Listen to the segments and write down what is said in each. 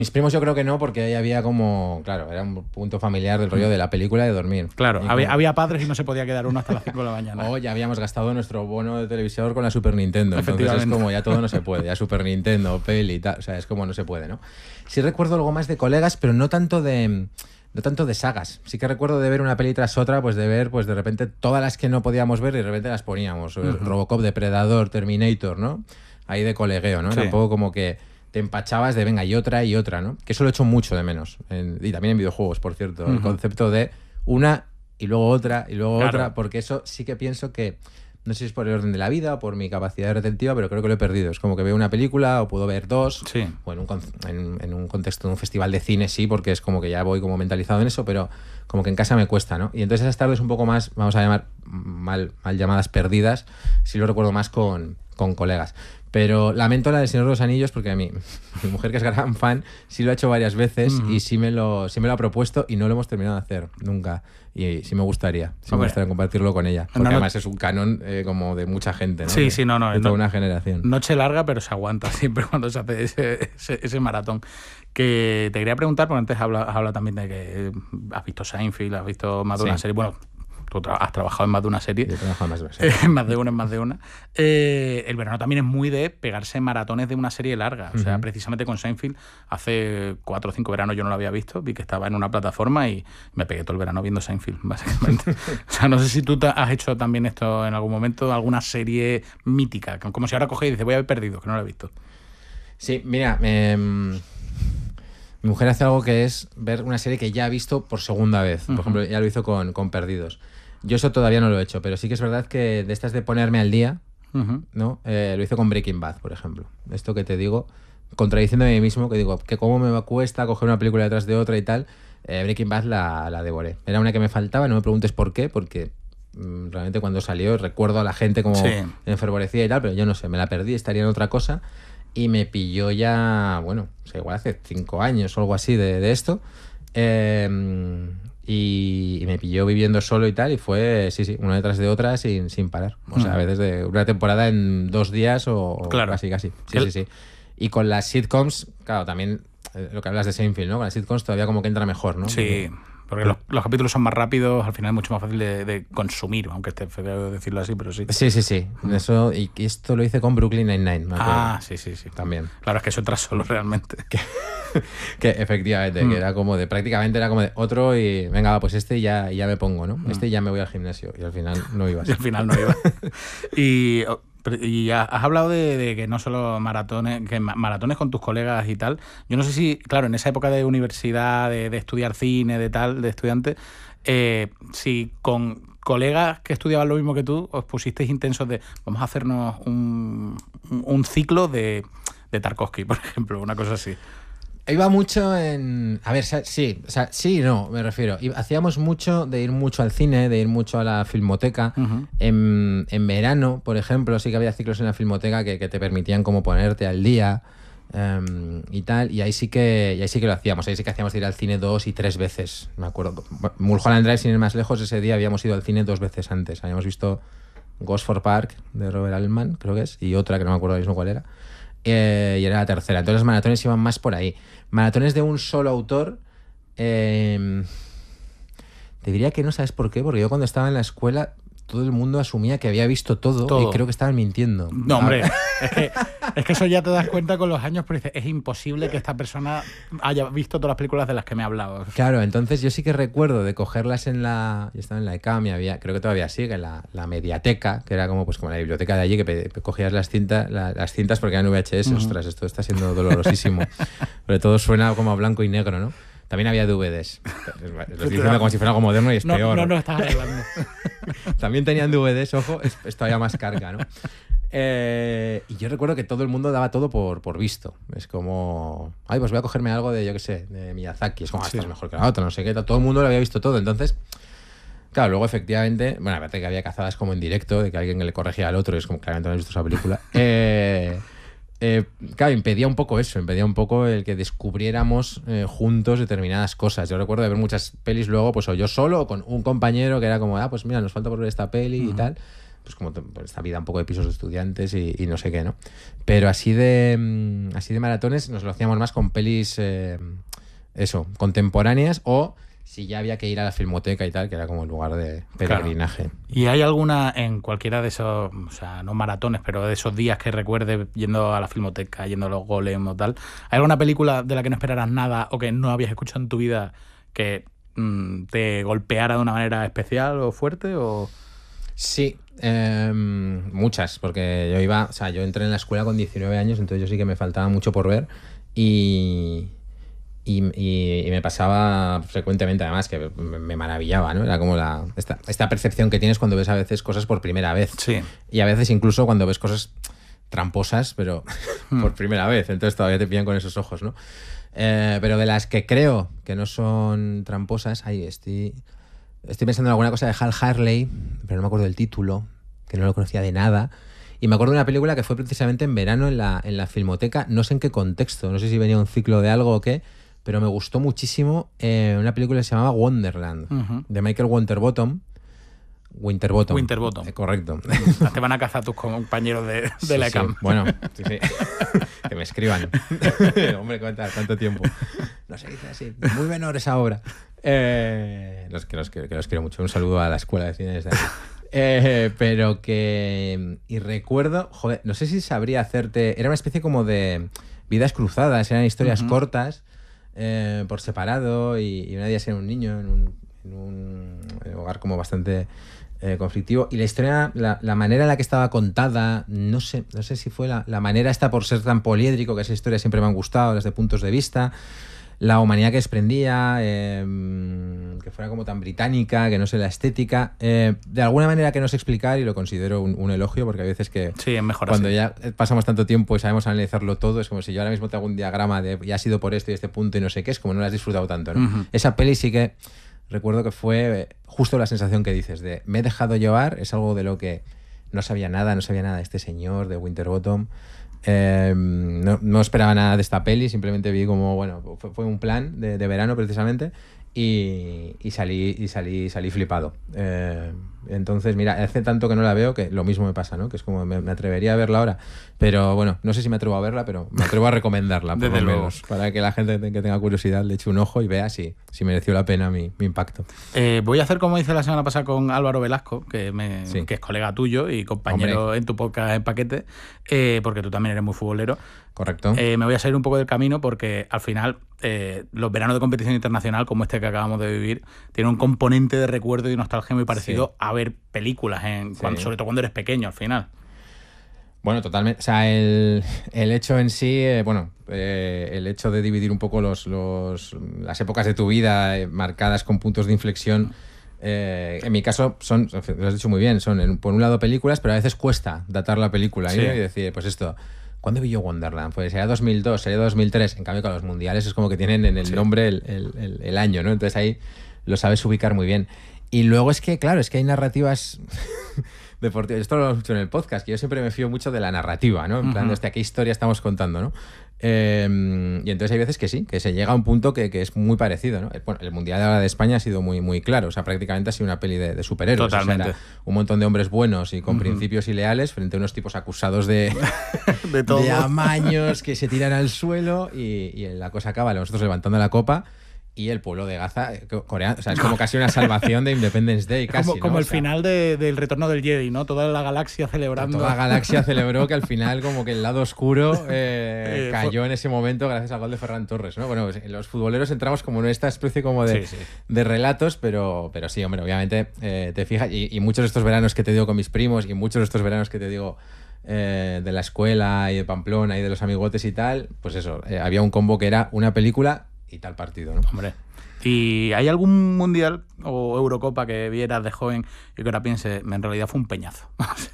Mis primos yo creo que no, porque ahí había como, claro, era un punto familiar del rollo de la película de dormir. Claro, había padres y no se podía quedar uno hasta las 5 de la mañana. O ya habíamos gastado nuestro bono de televisor con la Super Nintendo. Entonces es como ya todo no se puede, ya Super Nintendo, peli y tal, o sea, es como no se puede, ¿no? Sí recuerdo algo más de colegas, pero no tanto de sagas. Sí que recuerdo de ver una peli tras otra, pues de ver, pues de repente todas las que no podíamos ver y de repente las poníamos. Robocop, Depredador, Terminator, ¿no? Ahí de colegueo, ¿no? Sí. Era un poco como que te empachabas de venga y otra, ¿no? Que eso lo he hecho mucho de menos. Y también en videojuegos, por cierto. El concepto de una y luego otra y luego otra, porque eso sí que pienso que, no sé si es por el orden de la vida o por mi capacidad retentiva, pero creo que lo he perdido. Es como que veo una película o puedo ver dos, Sí. o en un contexto de un festival de cine sí, porque es como que ya voy como mentalizado en eso, pero como que en casa me cuesta, ¿no? Y entonces esas tardes un poco más, vamos a llamar mal llamadas perdidas, sí lo recuerdo más con colegas. Pero lamento la del Señor de los Anillos porque mi mujer, que es gran fan, sí lo ha hecho varias veces y sí me lo ha propuesto y no lo hemos terminado de hacer nunca. Y sí me gustaría compartirlo con ella. Porque además es un canon como de mucha gente, ¿no? Sí, de toda una generación. Noche larga, pero se aguanta siempre cuando se hace ese maratón. Que te quería preguntar, porque antes has hablado también de que has visto Seinfeld, has visto más de una serie. Bueno, tú has trabajado en más de una serie. Yo he trabajado en más de una serie. En más de una. El verano también es muy de pegarse maratones de una serie larga. O sea, precisamente con Seinfeld, hace 4 o 5 veranos yo no lo había visto, vi que estaba en una plataforma y me pegué todo el verano viendo Seinfeld, básicamente. O sea, no sé si tú has hecho también esto en algún momento, alguna serie mítica, como si ahora coges y dices, voy a ver Perdidos, que no la he visto. Sí, mira, mi mujer hace algo que es ver una serie que ya ha visto por segunda vez. Por ejemplo, ya lo hizo con Perdidos. Yo eso todavía no lo he hecho, pero sí que es verdad que de estas de ponerme al día, ¿no? Lo hizo con Breaking Bad, por ejemplo. Esto que te digo, contradiciéndome a mí mismo, que digo, que cómo me cuesta coger una película detrás de otra y tal. Breaking Bad la devoré. Era una que me faltaba, no me preguntes por qué, porque realmente cuando salió recuerdo a la gente como enfervorecida y tal, pero yo no sé, me la perdí, estaría en otra cosa. Y me pilló ya, bueno, o sea, igual hace 5 años o algo así de esto. Y me pilló viviendo solo y tal, y fue, sí, una detrás de otra sin parar. O sea, a veces de una temporada en 2 días o claro. casi. Sí. Y con las sitcoms, claro, también lo que hablas de Seinfeld, ¿no? Con las sitcoms todavía como que entra mejor, ¿no? Sí. Porque los capítulos son más rápidos, al final es mucho más fácil de consumir, aunque esté feo decirlo así, pero sí. Sí. Eso, y esto lo hice con Brooklyn Nine-Nine, me acuerdo. Sí. También. Claro, es que eso entra solo realmente. Que efectivamente, que era como de, prácticamente era como de otro y venga, pues este ya me pongo, ¿no? Este ya me voy al gimnasio y al final no ibas. Y al final no iba. Y has hablado de que no solo maratones, que maratones con tus colegas y tal. Yo no sé si, claro, en esa época de universidad, de estudiar cine, de estudiante, si con colegas que estudiaban lo mismo que tú os pusisteis intensos de vamos a hacernos un ciclo de Tarkovsky, por ejemplo, una cosa así. Iba mucho en... A ver, sí, o sea, sí y no, me refiero. Hacíamos mucho de ir mucho al cine, de ir mucho a la filmoteca. En verano, por ejemplo, sí que había ciclos en la filmoteca que te permitían como ponerte al día y tal. Y ahí sí que lo hacíamos. Ahí sí que hacíamos de ir al cine 2 y 3 veces, me acuerdo. Mulholland Drive, sin ir más lejos, ese día habíamos ido al cine 2 veces antes. Habíamos visto Gosford Park, de Robert Altman, creo que es, y otra que no me acuerdo ahora mismo cuál era. Y era la tercera. Entonces los maratones iban más por ahí. Maratones de un solo autor, te diría que no, ¿sabes por qué? Porque yo cuando estaba en la escuela todo el mundo asumía que había visto todo. Y creo que estaban mintiendo. No, hombre, es que eso ya te das cuenta con los años, pero dices, es imposible que esta persona haya visto todas las películas de las que me ha hablado. Claro, entonces yo sí que recuerdo de cogerlas yo estaba en la ECAM y había, creo que todavía sigue, la mediateca, que era como la biblioteca de allí, que cogías las cintas porque eran VHS. Ostras, esto está siendo dolorosísimo. Pero todo suena como a blanco y negro, ¿no? También había DVDs. Lo estoy diciendo como si fuera algo moderno y es peor. No, estás arreglando. También tenían DVDs, ojo, es todavía más carga, ¿no? Y yo recuerdo que todo el mundo daba todo por visto. Es como, pues voy a cogerme algo de, yo qué sé, de Miyazaki. Es como, esto es mejor que la otra, no sé qué. Todo el mundo lo había visto todo. Entonces, claro, luego efectivamente, bueno, aparte que había cazadas como en directo, de que alguien le corregía al otro, y es como, claramente no has visto esa película. Claro, impedía un poco el que descubriéramos juntos determinadas cosas. Yo recuerdo de ver muchas pelis luego, pues o yo solo o con un compañero que era como, pues mira, nos falta por ver esta peli y tal. pues como pues, esta vida un poco de pisos de estudiantes y no sé qué, ¿no? Pero así de maratones nos lo hacíamos más con pelis, contemporáneas, o si ya había que ir a la filmoteca y tal, que era como el lugar de peregrinaje. Claro. ¿Y hay alguna en cualquiera de esos, o sea, no maratones, pero de esos días que recuerdes yendo a la filmoteca, yendo a los Golem o tal? ¿Hay alguna película de la que no esperaras nada o que no habías escuchado en tu vida que te golpeara de una manera especial o fuerte? O... Sí, muchas, porque yo entré en la escuela con 19 años, entonces yo sí que me faltaba mucho por ver y me pasaba frecuentemente, además, que me maravillaba, ¿no? Era como esta percepción que tienes cuando ves a veces cosas por primera vez. Sí. Y a veces incluso cuando ves cosas tramposas, pero por primera vez, entonces todavía te pillan con esos ojos, ¿no? Pero de las que creo que no son tramposas, estoy pensando en alguna cosa de Hal Harley, pero no me acuerdo del título, que no lo conocía de nada. Y me acuerdo de una película que fue precisamente en verano en la Filmoteca, no sé en qué contexto, no sé si venía un ciclo de algo o qué, pero me gustó muchísimo una película que se llamaba Wonderland, de Michael Winterbottom. Winterbottom. Correcto. Te van a cazar tus compañeros de la ECAM. Sí. Bueno, sí. Que me escriban. Hombre, ¿cuánto tiempo? No se dice así. Muy menor esa obra. Que los quiero mucho. Un saludo a la Escuela de Cine desde aquí. Pero que... Y recuerdo... Joder, no sé si sabría hacerte... Era una especie como de vidas cruzadas. Eran historias cortas, por separado. Y una de ellas era un niño en un hogar como bastante... conflictivo, y la historia, la manera en la que estaba contada, no sé si fue la manera esta por ser tan poliédrico, que esas historias siempre me han gustado desde puntos de vista, la humanidad que desprendía, que fuera como tan británica, que no sé, la estética, de alguna manera que no sé explicar, y lo considero un elogio, porque hay veces que sí, es mejor cuando así. ya pasamos tanto tiempo y sabemos analizarlo todo, es como si yo ahora mismo te hago un diagrama de ya ha sido por esto y este punto y no sé qué, es como no lo has disfrutado tanto, ¿no? Esa peli sí que recuerdo que fue justo la sensación que dices de me he dejado llevar, es algo de lo que no sabía nada de este señor, de Winterbottom. No esperaba nada de esta peli, simplemente vi como, bueno, fue un plan de verano precisamente, y salí flipado. Entonces, mira, hace tanto que no la veo que lo mismo me pasa, ¿no? Que es como me atrevería a verla ahora, pero bueno, no sé si me atrevo a verla, pero me atrevo a recomendarla por lo menos, para que la gente que tenga curiosidad le eche un ojo y vea si mereció la pena mi impacto. Voy a hacer como hice la semana pasada con Álvaro Velasco, que es colega tuyo y compañero, hombre, en tu podcast En Paquete, porque tú también eres muy futbolero. Correcto. Me voy a salir un poco del camino porque al final los veranos de competición internacional como este que acabamos de vivir tienen un componente de recuerdo y nostalgia muy parecido a ver películas, sobre todo cuando eres pequeño al final. Bueno, totalmente. O sea, el hecho en sí, el hecho de dividir un poco las épocas de tu vida marcadas con puntos de inflexión, en mi caso son, lo has dicho muy bien, son por un lado películas, pero a veces cuesta datar la película, ¿no? Y decir, pues esto... ¿Cuándo vi yo Wonderland? Pues sería 2002, sería 2003. En cambio, con los mundiales es como que tienen en el nombre el año, ¿no? Entonces ahí lo sabes ubicar muy bien. Y luego es que, claro, hay narrativas deportivas. Esto lo hemos dicho en el podcast, que yo siempre me fío mucho de la narrativa, ¿no? En plan, ¿qué historia estamos contando, no? Y entonces hay veces que sí, que se llega a un punto que es muy parecido, ¿no? Bueno, el Mundial de España ha sido muy, muy claro. O sea, prácticamente ha sido una peli de superhéroes. Totalmente. O sea, era un montón de hombres buenos y con principios y leales frente a unos tipos acusados de amaños que se tiran al suelo y la cosa acaba nosotros levantando la copa y el pueblo de Gaza coreano. O sea, es como casi una salvación de Independence Day, casi, como ¿no? el final del Retorno del Jedi, ¿no? Toda la galaxia celebrando. Toda la galaxia celebró que al final como que el lado oscuro cayó en ese momento gracias al gol de Ferran Torres, ¿no? Bueno, pues los futboleros entramos como en esta especie como de relatos, pero sí, hombre, obviamente te fijas, y muchos de estos veranos que te digo con mis primos y muchos de estos veranos que te digo de la escuela y de Pamplona y de los amigotes y tal, pues eso, había un combo que era una película y tal partido, ¿no? Hombre. ¿Y hay algún mundial o Eurocopa que vieras de joven y que ahora piense, en realidad fue un peñazo?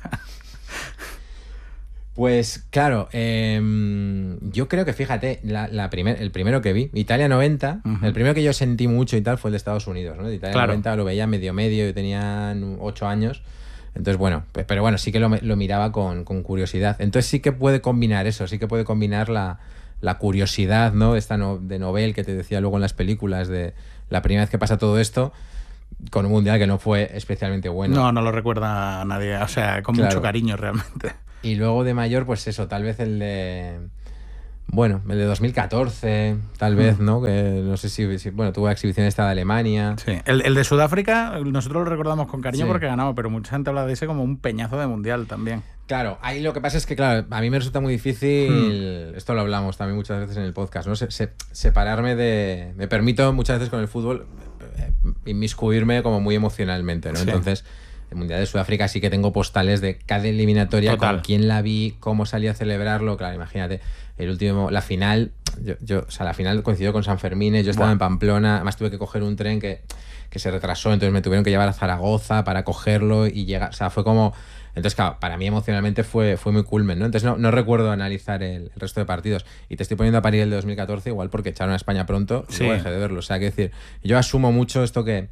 Pues claro, yo creo que, fíjate, el primero que vi, Italia 90, el primero que yo sentí mucho y tal fue el de Estados Unidos, ¿no? De Italia 90 lo veía medio, yo tenía 8 años. Entonces, bueno, pero bueno, sí que lo miraba con curiosidad. Entonces sí que puede combinar eso, sí que puede combinar la curiosidad, ¿no? Esta de Nobel que te decía luego en las películas, de la primera vez que pasa todo esto, con un mundial que no fue especialmente bueno. No lo recuerda a nadie, o sea, con mucho cariño realmente. Y luego de mayor, pues eso, tal vez el de... Bueno, el de 2014, tal vez, ¿no? Que no sé si bueno, tuvo la exhibición esta de Alemania. Sí, el de Sudáfrica nosotros lo recordamos con cariño porque ganamos, pero mucha gente habla de ese como un peñazo de mundial también. Claro, ahí lo que pasa es que, claro, a mí me resulta muy difícil, esto lo hablamos también muchas veces en el podcast, ¿no? Separarme de... Me permito muchas veces con el fútbol inmiscuirme como muy emocionalmente, ¿no? Sí. Entonces, el Mundial de Sudáfrica sí que tengo postales de cada eliminatoria, total, con quién la vi, cómo salí a celebrarlo. Claro, imagínate, la final, o sea, la final coincidió con San Fermín, yo estaba en Pamplona, además tuve que coger un tren que se retrasó, entonces me tuvieron que llevar a Zaragoza para cogerlo y llegar, o sea, fue como... Entonces, claro, para mí emocionalmente fue muy culmen, ¿no? Entonces no recuerdo analizar el resto de partidos. Y te estoy poniendo a parir el de 2014 igual porque echaron a España pronto y luego dejé de verlo. O sea, que decir, yo asumo mucho esto que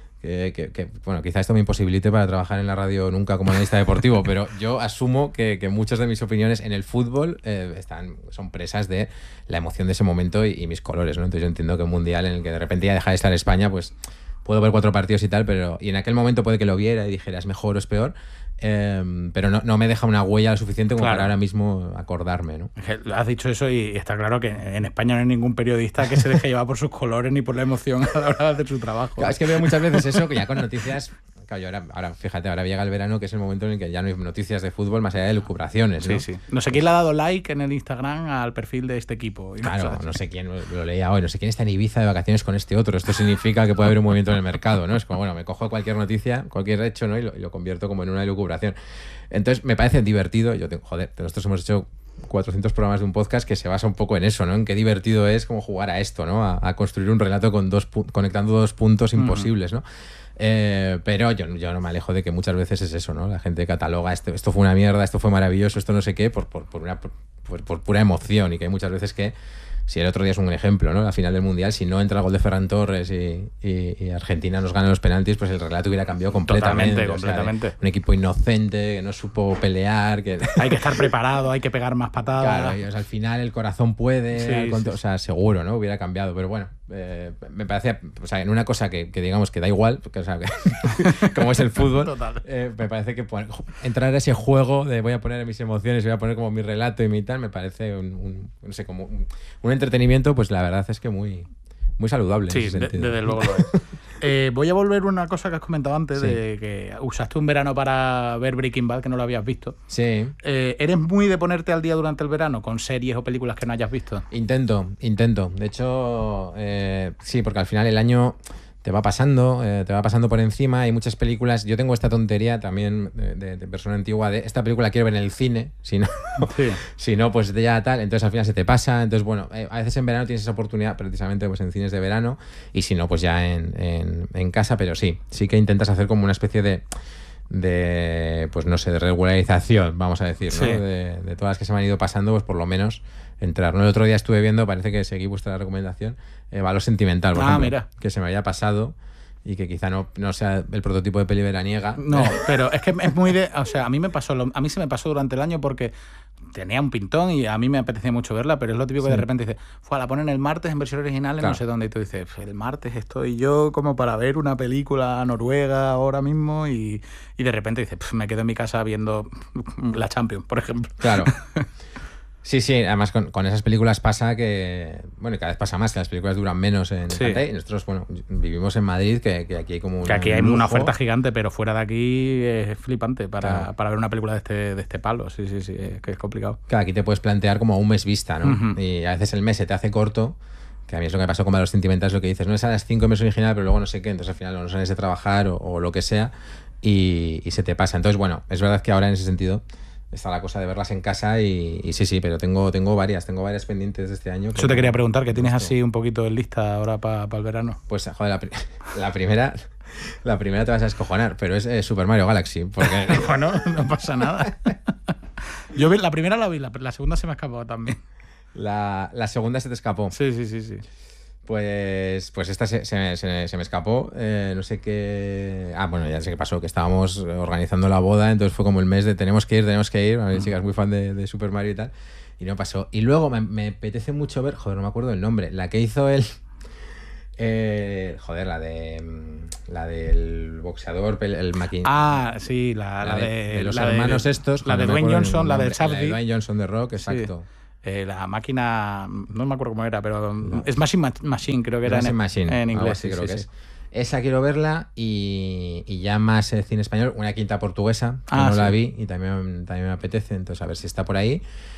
bueno, quizá esto me imposibilite para trabajar en la radio nunca como analista deportivo, pero yo asumo que muchas de mis opiniones en el fútbol son presas de la emoción de ese momento y mis colores, ¿no? Entonces yo entiendo que un mundial en el que de repente ya deja de estar España, pues puedo ver 4 partidos y tal, y en aquel momento puede que lo viera y dijera es mejor o es peor, pero no me deja una huella lo suficiente como para ahora mismo acordarme, ¿no? Has dicho eso y está claro que en España no hay ningún periodista que se deje llevar por sus colores ni por la emoción a la hora de hacer su trabajo. Claro, es que veo muchas veces eso, que ya con noticias... Claro, ahora, fíjate, ahora llega el verano, que es el momento en el que ya no hay noticias de fútbol más allá de lucubraciones, ¿no? Sí. No sé quién le ha dado like en el Instagram al perfil de este equipo. Claro, no sé quién, lo leía hoy, no sé quién está en Ibiza de vacaciones con este otro. Esto significa que puede haber un movimiento en el mercado, ¿no? Es como, bueno, me cojo cualquier noticia, cualquier hecho, ¿no? Y lo convierto como en una lucubración. Entonces, me parece divertido. Nosotros hemos hecho 400 programas de un podcast que se basa un poco en eso, ¿no? En qué divertido es como jugar a esto, ¿no? A construir un relato conectando 2 puntos imposibles, ¿no? Pero yo no me alejo de que muchas veces es eso, ¿no? La gente cataloga esto fue una mierda, esto fue maravilloso, esto no sé qué, por pura emoción, y que hay muchas veces que, si el otro día es un ejemplo, ¿no? La final del Mundial, si no entra el gol de Ferran Torres y Argentina nos gana los penaltis, pues el relato hubiera cambiado completamente. Completamente. O sea, un equipo inocente, que no supo pelear, que... Hay que estar preparado, hay que pegar más patadas. Claro, y, o sea, al final el corazón puede, o sea, seguro, ¿no? Hubiera cambiado, pero bueno, me parece, o sea, en una cosa que digamos que da igual, porque, o sea, como es el fútbol, me parece que entrar a ese juego de voy a poner mis emociones, voy a poner como mi relato y mi tal, me parece no sé, como un entretenimiento, pues la verdad es que muy saludable. Sí, desde luego lo es. Voy a volver a una cosa que has comentado antes, de que usaste un verano para ver Breaking Bad, que no lo habías visto. Sí. ¿Eres muy de ponerte al día durante el verano con series o películas que no hayas visto? Intento. De hecho, sí, porque al final el año te va pasando por encima. Hay muchas películas. Yo tengo esta tontería también de persona antigua de esta película quiero ver en el cine, si no, pues ya tal. Entonces al final se te pasa. Entonces, bueno, a veces en verano tienes esa oportunidad precisamente pues en cines de verano, y si no, pues ya en casa. Pero sí que intentas hacer como una especie de pues no sé, de regularización, vamos a decir, ¿no? De todas las que se me han ido pasando, pues por lo menos entrar, ¿no? El otro día estuve viendo, parece que seguí vuestra recomendación, Valor Sentimental, por ejemplo, mira, que se me había pasado y que quizá no sea el prototipo de peli veraniega. No, pero es que es muy de... O sea, a mí se me pasó durante el año porque tenía un pintón y a mí me apetecía mucho verla, pero es lo típico que de repente dices, la ponen el martes en versión original en no sé dónde, y tú dices, el martes estoy yo como para ver una película noruega ahora mismo, y de repente dices, me quedo en mi casa viendo la Champions, por ejemplo. Claro. Sí, además con esas películas pasa que, bueno, y cada vez pasa más, que las películas duran menos en pantalla, y nosotros, bueno, vivimos en Madrid, que aquí hay como aquí hay una oferta gigante, pero fuera de aquí es flipante para ver una película de este palo, sí, que es complicado. Claro, aquí te puedes plantear como un mes vista, ¿no? Y a veces el mes se te hace corto, que a mí es lo que me pasó con Valor Sentimental, es lo que dices, no es a las 5 meses original, pero luego no sé qué, entonces al final no sales de trabajar o lo que sea, y se te pasa. Entonces, bueno, es verdad que ahora en ese sentido está la cosa de verlas en casa y sí, pero tengo varias pendientes de este año. Eso te quería preguntar, que tienes así un poquito en lista ahora para el verano. Pues, joder, la primera te vas a descojonar, pero es Super Mario Galaxy. Porque... Bueno, no pasa nada. Yo la primera la vi, la segunda se me ha escapado también. La segunda se te escapó. Sí. Pues esta se me escapó, no sé qué... bueno, ya sé qué pasó, que estábamos organizando la boda, entonces fue como el mes de tenemos que ir, a ver, chicas, muy fan de Super Mario y tal, y no pasó. Y luego me apetece mucho ver, no me acuerdo el nombre, la que hizo él, la de... La del boxeador, el maquinista. Ah, sí, la de los hermanos estos. La de Dwayne Johnson, la del Safdie. La de Dwayne Johnson de Rock, exacto. Sí. La máquina, no me acuerdo cómo era, pero es Machine, creo que era en inglés. Así creo que es. Esa quiero verla y ya más cine español, una quinta portuguesa, que no la vi y también me apetece, entonces a ver si está por ahí.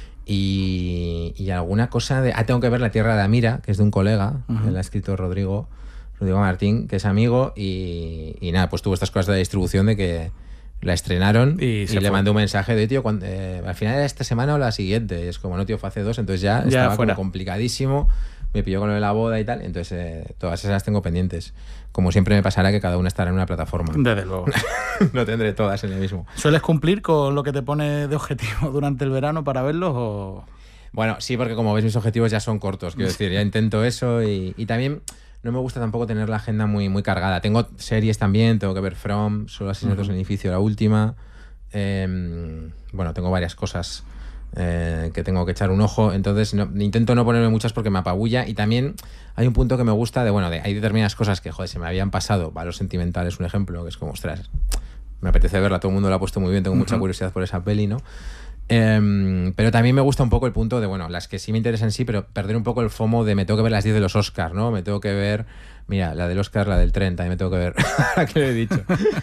Y alguna cosa de... tengo que ver La Tierra de Amira, que es de un colega, que la ha escrito Rodrigo Martín, que es amigo, y nada, pues tuvo estas cosas de distribución de que la estrenaron y le mandé un mensaje de, tío, al final era esta semana o la siguiente, y es como, no, tío, fue hace 2, entonces ya estaba como complicadísimo, me pilló con lo de la boda y tal, entonces todas esas las tengo pendientes. Como siempre me pasará que cada una estará en una plataforma. Desde luego. No tendré todas en el mismo. ¿Sueles cumplir con lo que te pone de objetivo durante el verano para verlos o...? Bueno, sí, porque como ves mis objetivos ya son cortos, quiero decir, ya intento eso y también no me gusta tampoco tener la agenda muy, muy cargada. Tengo series también, tengo que ver From, Solo asesinatos en el edificio, la última. Bueno, tengo varias cosas que tengo que echar un ojo, entonces intento no ponerme muchas porque me apabulla y también hay un punto que me gusta hay determinadas cosas que, joder, se me habían pasado, Valor Sentimental es un ejemplo, que es como, ostras, me apetece verla, todo el mundo la ha puesto muy bien, tengo mucha curiosidad por esa peli, ¿no? Pero también me gusta un poco el punto de, bueno, las que sí me interesan sí, pero perder un poco el FOMO de me tengo que ver las 10 de los Oscars, ¿no? Me tengo que ver, mira, la del Oscar, la del 30, y me tengo que ver, que le he dicho.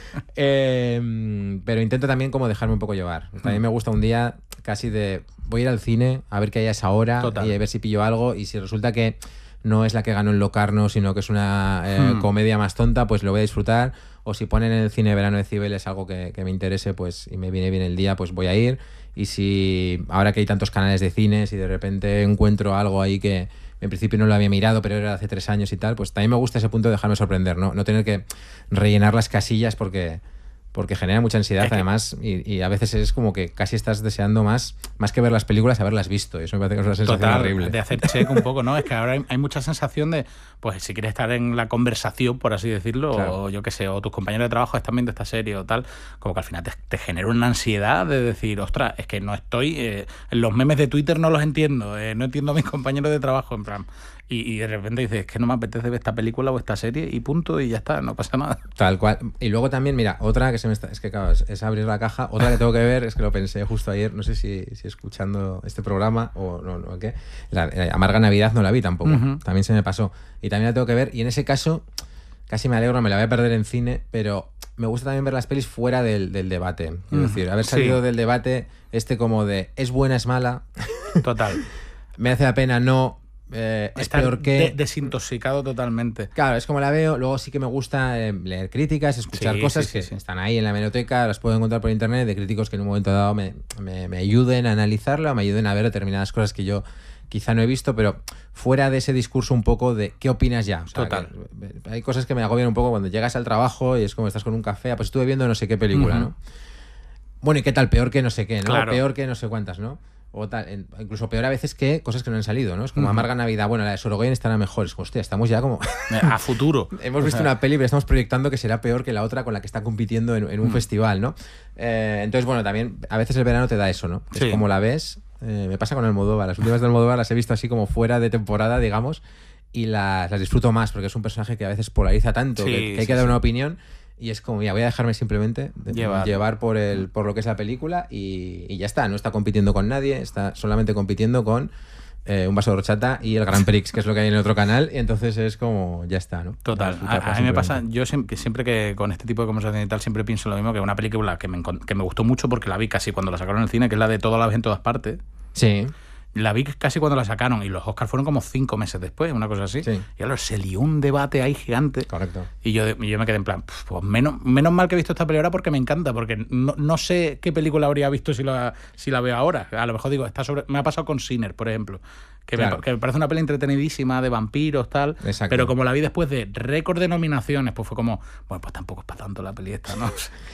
Pero intento también como dejarme un poco llevar. También me gusta un día casi de, voy a ir al cine a ver qué hay a esa hora. Total. Y a ver si pillo algo, y si resulta que no es la que ganó en Locarno, sino que es una comedia más tonta, pues lo voy a disfrutar. O si ponen en el cine Verano de Cibeles algo que me interese, pues y me viene bien el día, pues voy a ir. Y si ahora que hay tantos canales de cine, si de repente encuentro algo ahí que en principio no lo había mirado, pero era hace 3 años y tal, pues también me gusta ese punto de dejarme sorprender, no tener que rellenar las casillas porque genera mucha ansiedad, además, y a veces es como que casi estás deseando más que ver las películas, haberlas visto, y eso me parece que es una sensación horrible. De hacer check un poco, ¿no? Es que ahora hay mucha sensación de, pues si quieres estar en la conversación, por así decirlo, claro. O yo qué sé, o tus compañeros de trabajo están viendo esta serie o tal, como que al final te genera una ansiedad de decir, ostras, es que no estoy, los memes de Twitter no los entiendo, no entiendo a mis compañeros de trabajo, en plan... Y de repente dices, es que no me apetece ver esta película o esta serie y punto, y ya está, no pasa nada. Tal cual. Y luego también, mira, otra que es que claro, es abrir la caja, otra que tengo que ver, es que lo pensé justo ayer, no sé si escuchando este programa o no, ¿qué? La Amarga Navidad no la vi tampoco, también se me pasó. Y también la tengo que ver, y en ese caso, casi me alegro, me la voy a perder en cine, pero me gusta también ver las pelis fuera del debate. Es decir, haber salido del debate como de, es buena, es mala. Total. Me hace la pena, no... es peor que... desintoxicado totalmente. Claro, es como la veo. Luego sí que me gusta leer críticas, escuchar cosas que están ahí en la hemeroteca, las puedo encontrar por internet, de críticos que en un momento dado me ayuden a analizarla, me ayuden a ver determinadas cosas que yo quizá no he visto, pero fuera de ese discurso un poco de ¿qué opinas ya? O sea, total. Hay cosas que me agobian un poco cuando llegas al trabajo y es como estás con un café, pues estuve viendo no sé qué película, ¿no? Bueno, ¿y qué tal? Peor que no sé qué, ¿no? Claro. Peor que no sé cuántas, ¿no? O tal, incluso peor a veces que cosas que no han salido, ¿no? Es como Amarga Navidad, bueno, la de Sorogoyen estará mejor. Es como, hostia, estamos ya como... a futuro. Hemos visto una peli, pero estamos proyectando que será peor que la otra con la que está compitiendo en un festival, ¿no? Entonces, bueno, también a veces el verano te da eso, ¿no? Es como la ves, me pasa con Almodóvar. Las últimas de Almodóvar las he visto así como fuera de temporada, digamos, y las disfruto más, porque es un personaje que a veces polariza tanto que hay que dar una opinión. Y es como, mira, voy a dejarme simplemente llevar por lo que es la película y ya está. No está compitiendo con nadie, está solamente compitiendo con un vaso de horchata y el Grand Prix, que es lo que hay en el otro canal, y entonces es como, ya está, ¿no? Total. A mí me pasa, yo siempre que con este tipo de conversación y tal, siempre pienso lo mismo, que una película que me gustó mucho porque la vi casi cuando la sacaron en el cine, que es la de Todo a la vez en todas partes. Sí. La vi casi cuando la sacaron y los Oscars fueron como 5 meses después, una cosa así. Sí. Y ahora se lió un debate ahí gigante. Correcto. Y yo me quedé en plan, pues menos mal que he visto esta película porque me encanta, porque no sé qué película habría visto si la veo ahora. A lo mejor digo, me ha pasado con Sinner, por ejemplo, que me parece una peli entretenidísima de vampiros, tal. Exacto. Pero como la vi después de récord de nominaciones, pues fue como, bueno, pues tampoco es para tanto la peli esta, ¿no?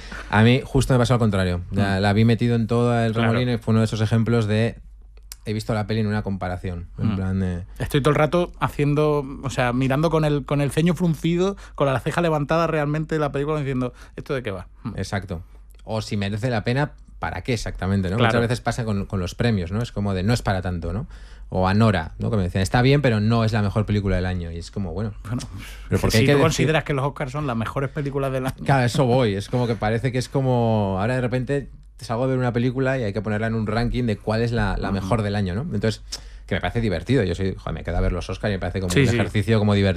A mí justo me pasó al contrario. Ya la vi metido en todo el remolino y fue uno de esos ejemplos de... He visto la peli en una comparación. En plan de... Estoy todo el rato haciendo, o sea, mirando con el ceño fruncido, con la ceja levantada realmente la película, diciendo, ¿esto de qué va? Exacto. O si merece la pena, ¿para qué exactamente? ¿no? Claro. Muchas veces pasa con los premios, ¿no? Es como de, no es para tanto, ¿no? o a Nora, ¿no? Que me decían, está bien, pero no es la mejor película del año. Y es como, bueno, pero porque si tú consideras que los Oscars son las mejores películas del año. Claro, eso voy. Es como que parece que es como, ahora de repente salgo a ver una película y hay que ponerla en un ranking de cuál es la mejor del año, ¿no? Entonces, que me parece divertido. Yo soy, joder, me queda ver los Oscars y me parece como un ejercicio como divertido.